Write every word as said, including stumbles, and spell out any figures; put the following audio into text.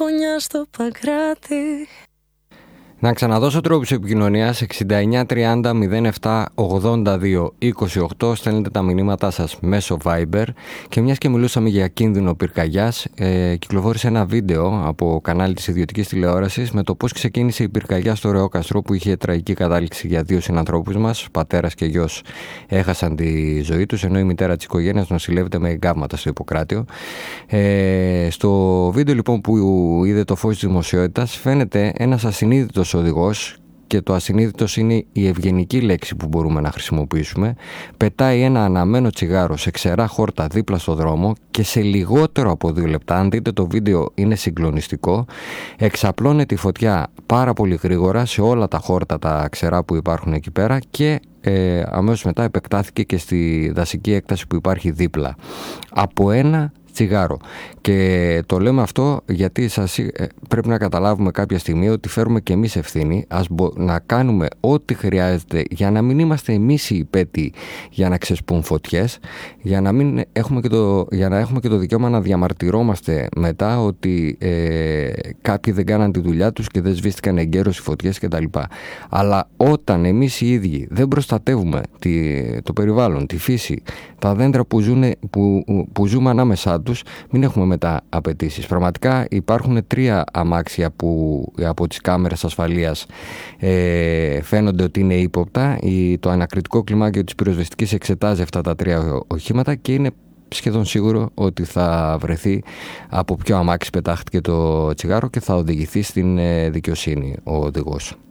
γωνιά στο Παγκράτη. Να ξαναδώσω τρόπους επικοινωνίας: εξήντα εννιά τριάντα μηδέν επτά ογδόντα δύο είκοσι οκτώ. Στέλνετε τα μηνύματά σας μέσω Viber. Και μιας και μιλούσαμε για κίνδυνο πυρκαγιάς, ε, κυκλοφόρησε ένα βίντεο από κανάλι της ιδιωτικής τηλεόρασης με το πώς ξεκίνησε η πυρκαγιά στο Ρεόκαστρο, που είχε τραγική κατάληξη για δύο συνανθρώπους μας. Πατέρας και γιος έχασαν τη ζωή τους, ενώ η μητέρα της οικογένειας νοσηλεύεται με εγκάβματα στο Ιπποκράτιο. Ε, στο βίντεο λοιπόν που είδε το φως της δημοσιότητας, φαίνεται ένας ασυνείδητος οδηγός, και το ασυνείδητος είναι η ευγενική λέξη που μπορούμε να χρησιμοποιήσουμε, πετάει ένα αναμένο τσιγάρο σε ξερά χόρτα δίπλα στο δρόμο και σε λιγότερο από δύο λεπτά, αν δείτε το βίντεο είναι συγκλονιστικό, εξαπλώνεται η φωτιά πάρα πολύ γρήγορα σε όλα τα χόρτα τα ξερά που υπάρχουν εκεί πέρα και ε, αμέσως μετά επεκτάθηκε και στη δασική έκταση που υπάρχει δίπλα. Από ένα τσιγάρο. Και το λέμε αυτό γιατί σας, ε, πρέπει να καταλάβουμε κάποια στιγμή ότι φέρουμε και εμείς ευθύνη. Ας μπο, να κάνουμε ό,τι χρειάζεται για να μην είμαστε εμείς οι υπέτειοι για να ξεσπούν φωτιές, για να, μην έχουμε, και το, για να έχουμε και το δικαίωμα να διαμαρτυρόμαστε μετά ότι ε, κάποιοι δεν κάναν τη δουλειά τους και δεν σβήστηκαν εγκαίρως οι φωτιές κτλ. Αλλά όταν εμείς οι ίδιοι δεν προστατεύουμε τη, το περιβάλλον, τη φύση, τα δέντρα που, ζουνε, που, που ζούμε ανάμεσά τους, μην έχουμε μετά απαιτήσεις. Πραγματικά υπάρχουν τρία αμάξια που από τις κάμερες ασφαλείας ε, φαίνονται ότι είναι ύποπτα. Η, το ανακριτικό κλιμάκιο της πυροσβεστικής εξετάζει αυτά τα τρία οχήματα και είναι σχεδόν σίγουρο ότι θα βρεθεί από ποιο αμάξι πετάχτηκε το τσιγάρο και θα οδηγηθεί στην ε, δικαιοσύνη ο οδηγός.